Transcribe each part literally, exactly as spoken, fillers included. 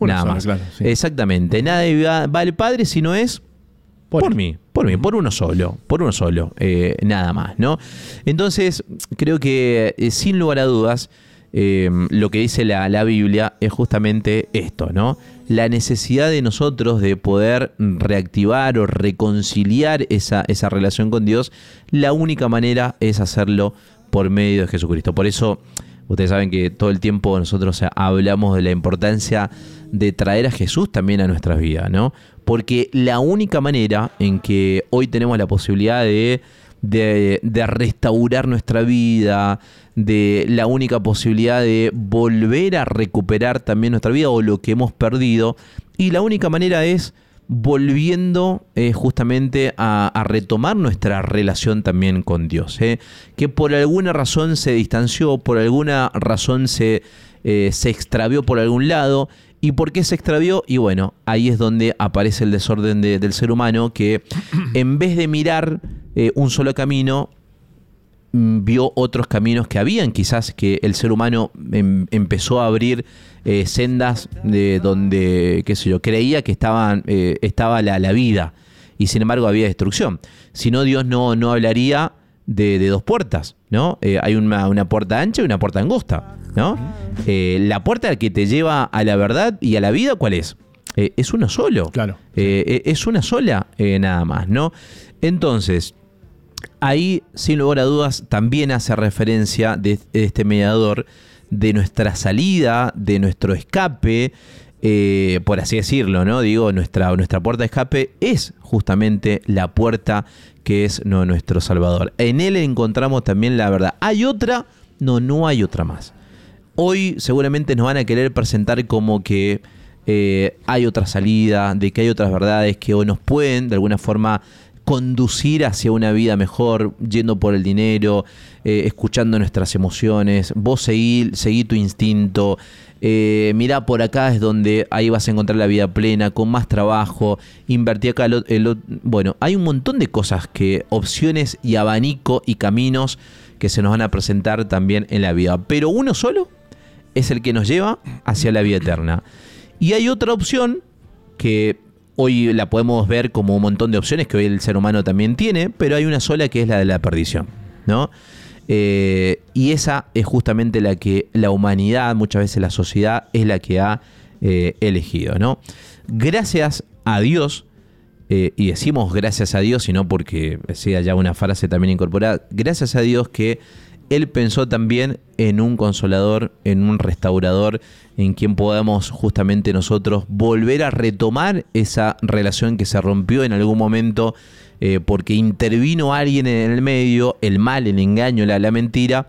Una nada sola, más. claro, sí. Exactamente. Nadie va, va al Padre si no es por, por mí, por mí, por uno solo, por uno solo, eh, nada más, ¿no? Entonces, creo que eh, sin lugar a dudas, eh, lo que dice la, la Biblia es justamente esto, ¿no? La necesidad de nosotros de poder reactivar o reconciliar esa, esa relación con Dios, la única manera es hacerlo por medio de Jesucristo. Por eso, ustedes saben que todo el tiempo nosotros hablamos de la importancia de traer a Jesús también a nuestras vidas, ¿no? Porque la única manera en que hoy tenemos la posibilidad de, de, de restaurar nuestra vida, de la única posibilidad de volver a recuperar también nuestra vida o lo que hemos perdido, y la única manera es volviendo eh, justamente a, a retomar nuestra relación también con Dios, ¿eh? Que por alguna razón se distanció, por alguna razón se, eh, se extravió por algún lado. ¿Y por qué se extravió? Y bueno, ahí es donde aparece el desorden de, del ser humano, que en vez de mirar eh, un solo camino, vio otros caminos que habían, quizás que el ser humano em, empezó a abrir eh, sendas de donde, qué sé yo, creía que estaban, eh, estaba la, la vida, y sin embargo había destrucción. Si no, Dios no, no hablaría de, de dos puertas, ¿no? Eh, hay una, una puerta ancha y una puerta angosta, ¿no? Eh, la puerta que te lleva a la verdad y a la vida, ¿cuál es? Eh, es uno solo. Claro. Eh, es una sola, eh, nada más, ¿no? Entonces, ahí, sin lugar a dudas, también hace referencia de, de este mediador, de nuestra salida, de nuestro escape, eh, por así decirlo, ¿no? Digo, nuestra, nuestra puerta de escape es justamente la puerta que es no, nuestro Salvador. En Él encontramos también la verdad. ¿Hay otra? No, no hay otra más. Hoy seguramente nos van a querer presentar como que eh, hay otra salida, de que hay otras verdades que o nos pueden de alguna forma conducir hacia una vida mejor, yendo por el dinero, eh, escuchando nuestras emociones. Vos seguí, seguí tu instinto, eh, mirá por acá es donde ahí vas a encontrar la vida plena, con más trabajo, invertí acá. El, el, bueno, hay un montón de cosas, que opciones y abanico y caminos que se nos van a presentar también en la vida, pero uno solo es el que nos lleva hacia la vida eterna. Y hay otra opción que hoy la podemos ver como un montón de opciones que hoy el ser humano también tiene, pero hay una sola, que es la de la perdición, ¿no? Eh, y esa es justamente la que la humanidad, muchas veces la sociedad, es la que ha eh, elegido, ¿no? Gracias a Dios, eh, y decimos gracias a Dios, y no porque sea ya una frase también incorporada, gracias a Dios que Él pensó también en un consolador, en un restaurador, en quien podamos justamente nosotros volver a retomar esa relación que se rompió en algún momento, eh, porque intervino alguien en el medio, el mal, el engaño, la, la mentira,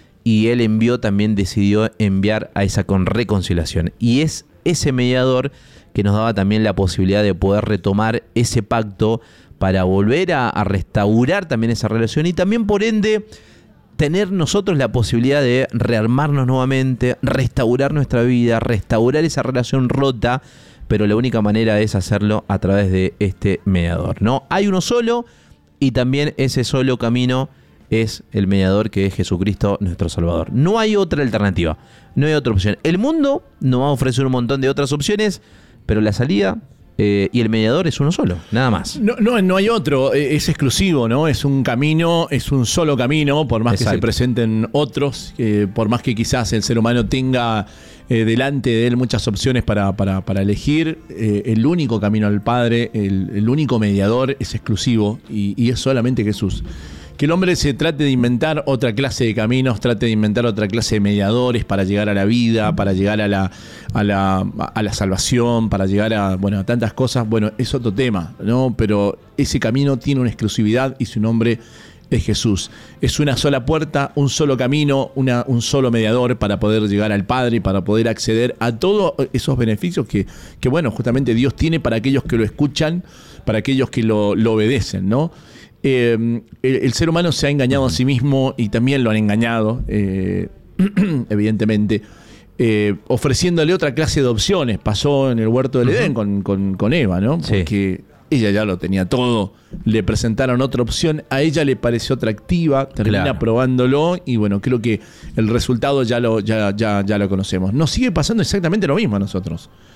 y Él envió, también decidió enviar a esa con reconciliación. Y es ese mediador que nos daba también la posibilidad de poder retomar ese pacto para volver a, a restaurar también esa relación, y también por ende tener nosotros la posibilidad de rearmarnos nuevamente, restaurar nuestra vida, restaurar esa relación rota, pero la única manera es hacerlo a través de este mediador, ¿no? Hay uno solo, y también ese solo camino es el mediador, que es Jesucristo, nuestro Salvador. No hay otra alternativa, no hay otra opción. El mundo nos va a ofrecer un montón de otras opciones, pero la salida Eh, y el mediador es uno solo, nada más. No, no, no hay otro, es exclusivo, ¿no? Es un camino, es un solo camino, por más Exacto. que se presenten otros, eh, por más que quizás el ser humano tenga eh, delante de él muchas opciones para, para, para elegir, eh, el único camino al Padre, el, el único mediador es exclusivo, y, y es solamente Jesús. Que el hombre se trate de inventar otra clase de caminos, trate de inventar otra clase de mediadores para llegar a la vida, para llegar a la, a la, a la salvación, para llegar a, bueno, a tantas cosas, bueno, es otro tema, ¿no? Pero ese camino tiene una exclusividad y su nombre es Jesús. Es una sola puerta, un solo camino, una, un solo mediador para poder llegar al Padre, para poder acceder a todos esos beneficios que, que, bueno, justamente Dios tiene para aquellos que lo escuchan, para aquellos que lo, lo obedecen, ¿no? Eh, el, el ser humano se ha engañado a sí mismo, y también lo han engañado, eh, evidentemente, eh, ofreciéndole otra clase de opciones. Pasó en el huerto del Edén con, con, con Eva, ¿no? Porque sí. Ella ya lo tenía todo, le presentaron otra opción, a ella le pareció atractiva, termina claro. probándolo, y bueno, creo que el resultado ya lo, ya, ya, ya lo conocemos. Nos sigue pasando exactamente lo mismo a nosotros.